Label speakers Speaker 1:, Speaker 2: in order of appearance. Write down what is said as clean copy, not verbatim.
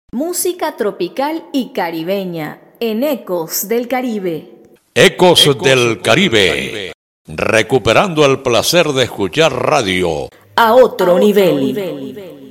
Speaker 1: Música tropical y caribeña en Ecos del Caribe.
Speaker 2: Ecos del Caribe, recuperando el placer de escuchar radio
Speaker 1: A otro nivel.